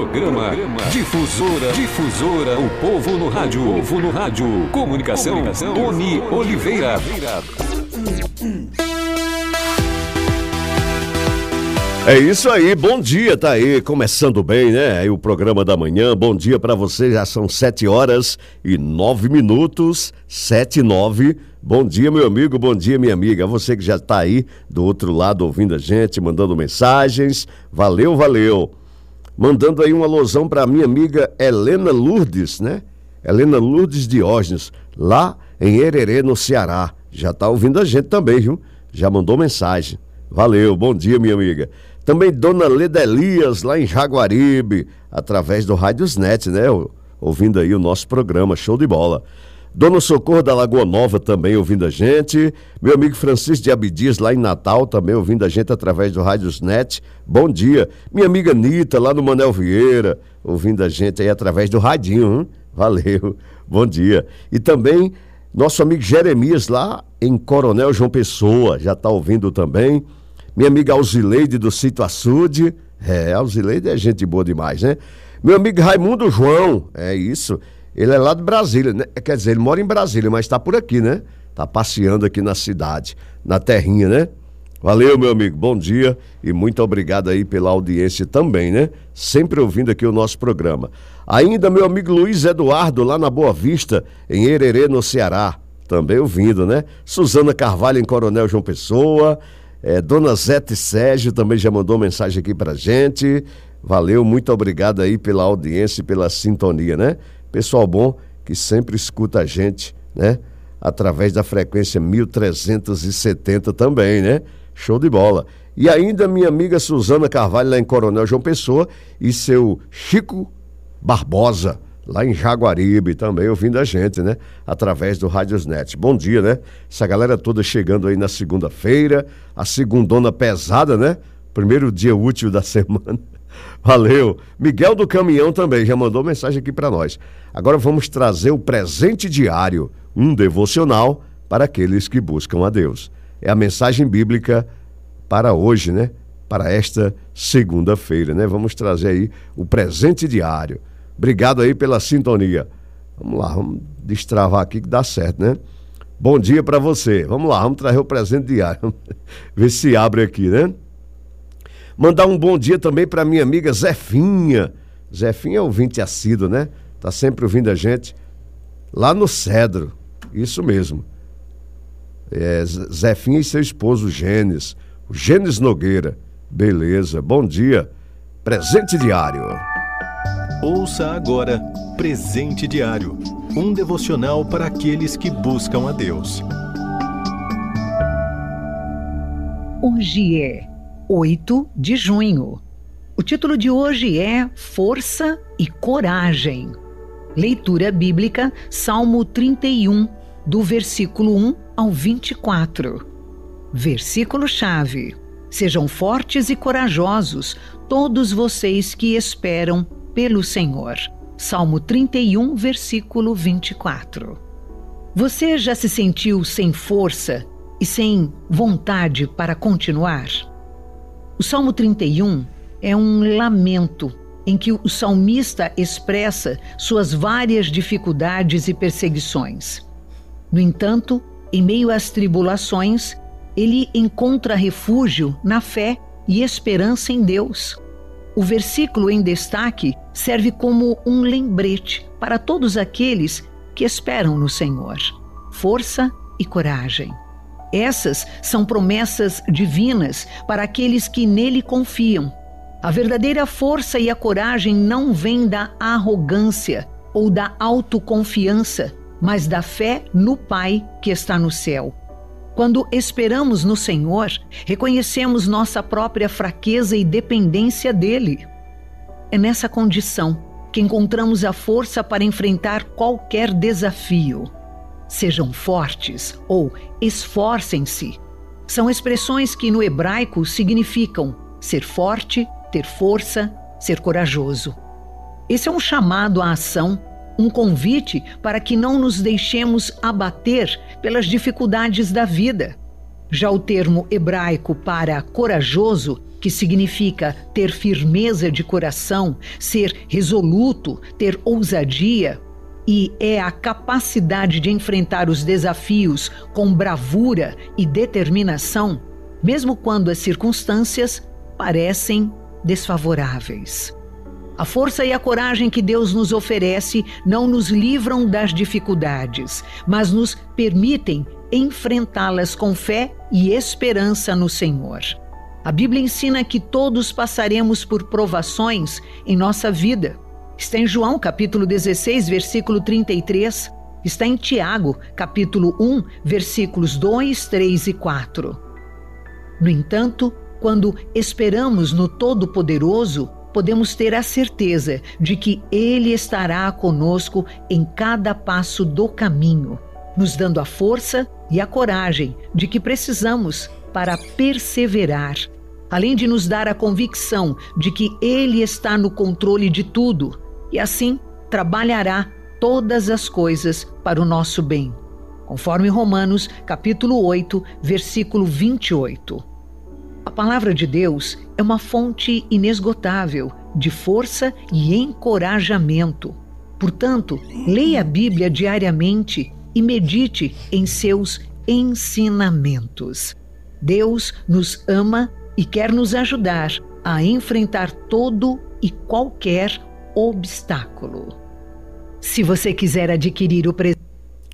Programa Difusora, o povo no rádio. Comunicação, Tony Oliveira. É isso aí, bom dia, tá aí, começando bem, né? Aí o programa da manhã, bom dia pra você, já são 7h09, 7h09. Bom dia, meu amigo, bom dia, minha amiga. Você que já tá aí do outro lado ouvindo a gente, mandando mensagens, valeu. Mandando aí uma alusão pra minha amiga Helena Lourdes, né? Helena Lourdes Diógenes, lá em Hererê, no Ceará. Já tá ouvindo a gente também, viu? Já mandou mensagem. Valeu, bom dia, minha amiga. Também Dona Leda Elias, lá em Jaguaribe, através do Rádiosnet, né? Ouvindo aí o nosso programa, show de bola. Dona Socorro da Lagoa Nova também ouvindo a gente. Meu amigo Francisco de Abdias, lá em Natal, também ouvindo a gente através do Rádiosnet. Bom dia. Minha amiga Nita, lá no Manel Vieira, ouvindo a gente aí através do radinho, hein? Valeu, bom dia. E também nosso amigo Jeremias, lá em Coronel João Pessoa, já está ouvindo também. Minha amiga Alzileide do Sítio Açude. Alzileide é gente boa demais, né? Meu amigo Raimundo João, é isso. Ele é lá de Brasília, né? Quer dizer, ele mora em Brasília, mas está por aqui, né? Está passeando aqui na cidade, na terrinha, né? Valeu, meu amigo, bom dia e muito obrigado aí pela audiência também, né? Sempre ouvindo aqui o nosso programa. Ainda meu amigo Luiz Eduardo, lá na Boa Vista, em Hererê, no Ceará, também ouvindo, né? Suzana Carvalho, em Coronel João Pessoa. Dona Zete Sérgio também já mandou mensagem aqui pra gente. Valeu, muito obrigado aí pela audiência e pela sintonia, né? Pessoal bom que sempre escuta a gente, né? Através da frequência 1370 também, né? Show de bola. E ainda minha amiga Suzana Carvalho, lá em Coronel João Pessoa, e seu Chico Barbosa, lá em Jaguaribe, também ouvindo a gente, né? Através do Rádiosnet. Bom dia, né? Essa galera toda chegando aí na segunda-feira, a segundona pesada, né? Primeiro dia útil da semana. Valeu. Miguel do Caminhão também já mandou mensagem aqui para nós. Agora vamos trazer o presente diário, um devocional para aqueles que buscam a Deus. É a mensagem bíblica para hoje, né? Para esta segunda-feira, né? Vamos trazer aí o presente diário. Obrigado aí pela sintonia. Vamos lá, vamos destravar aqui que dá certo, né? Bom dia para você. Vamos lá, vamos trazer o presente diário. Ver se abre aqui, né? Mandar um bom dia também para minha amiga Zefinha. Zefinha é ouvinte assíduo, né? Tá sempre ouvindo a gente lá no Cedro. Isso mesmo. Zefinha e seu esposo Gênesis. O Gênesis Nogueira. Beleza, bom dia. Presente diário. Ouça agora Presente Diário, um devocional para aqueles que buscam a Deus. Hoje é 8 de junho. O título de hoje é Força e Coragem. Leitura bíblica, Salmo 31, do versículo 1 ao 24. Versículo-chave: Sejam fortes e corajosos, todos vocês que esperam pelo Senhor. Salmo 31, versículo 24. Você já se sentiu sem força e sem vontade para continuar? O Salmo 31 é um lamento em que o salmista expressa suas várias dificuldades e perseguições. No entanto, em meio às tribulações, ele encontra refúgio na fé e esperança em Deus. O versículo em destaque serve como um lembrete para todos aqueles que esperam no Senhor. Força e coragem. Essas são promessas divinas para aqueles que nele confiam. A verdadeira força e a coragem não vêm da arrogância ou da autoconfiança, mas da fé no Pai que está no céu. Quando esperamos no Senhor, reconhecemos nossa própria fraqueza e dependência dele. É nessa condição que encontramos a força para enfrentar qualquer desafio. Sejam fortes ou esforcem-se. São expressões que no hebraico significam ser forte, ter força, ser corajoso. Esse é um chamado à ação, um convite para que não nos deixemos abater pelas dificuldades da vida. Já o termo hebraico para corajoso, que significa ter firmeza de coração, ser resoluto, ter ousadia, e é a capacidade de enfrentar os desafios com bravura e determinação, mesmo quando as circunstâncias parecem desfavoráveis. A força e a coragem que Deus nos oferece não nos livram das dificuldades, mas nos permitem enfrentá-las com fé e esperança no Senhor. A Bíblia ensina que todos passaremos por provações em nossa vida. Está em João, capítulo 16, versículo 33. Está em Tiago, capítulo 1, versículos 2, 3 e 4. No entanto, quando esperamos no Todo-Poderoso, podemos ter a certeza de que Ele estará conosco em cada passo do caminho, nos dando a força e a coragem de que precisamos para perseverar, além de nos dar a convicção de que Ele está no controle de tudo e assim trabalhará todas as coisas para o nosso bem, conforme Romanos capítulo 8, versículo 28. A palavra de Deus é uma fonte inesgotável de força e encorajamento. Portanto, leia a Bíblia diariamente e medite em seus ensinamentos. Deus nos ama e quer nos ajudar a enfrentar todo e qualquer obstáculo. Se você quiser adquirir o presente...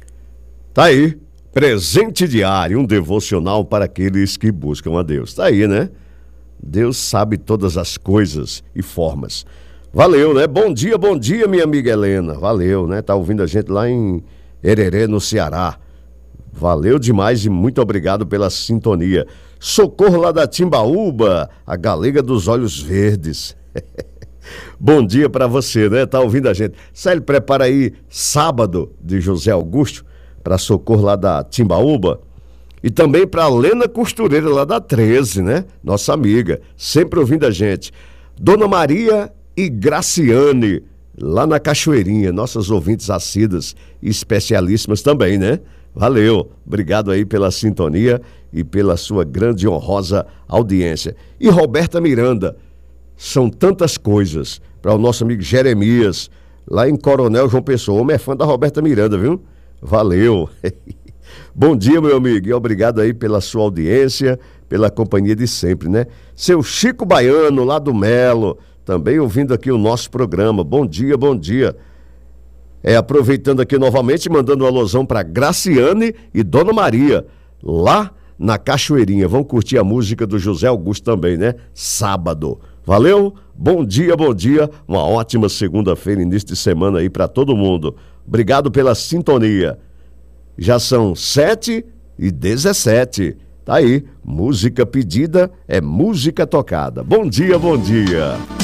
Tá aí. Presente diário, um devocional para aqueles que buscam a Deus. Tá aí, né? Deus sabe todas as coisas e formas. Valeu, né? Bom dia, minha amiga Helena. Valeu, né? Tá ouvindo a gente lá em Hererê, no Ceará. Valeu demais e muito obrigado pela sintonia. Socorro lá da Timbaúba, a galega dos olhos verdes. Bom dia para você, né? Tá ouvindo a gente. Célio, prepara aí Sábado, de José Augusto, para Socorro lá da Timbaúba, e também para Lena Costureira lá da 13, né? Nossa amiga, sempre ouvindo a gente. Dona Maria e Graciane, lá na Cachoeirinha, nossas ouvintes assíduas e especialíssimas também, né? Valeu, obrigado aí pela sintonia e pela sua grande e honrosa audiência. E Roberta Miranda, são tantas coisas, para o nosso amigo Jeremias, lá em Coronel João Pessoa. O homem é fã da Roberta Miranda, viu? Valeu. Bom dia, meu amigo, e obrigado aí pela sua audiência, pela companhia de sempre, né? Seu Chico Baiano, lá do Melo, também ouvindo aqui o nosso programa. Bom dia, bom dia. Aproveitando aqui novamente, mandando um alusão para Graciane e Dona Maria, lá na Cachoeirinha. Vão curtir a música do José Augusto também, né? Sábado. Valeu? Bom dia, uma ótima segunda-feira, início de semana aí para todo mundo. Obrigado pela sintonia. Já são 7h17. Tá aí, música pedida é música tocada. Bom dia, bom dia.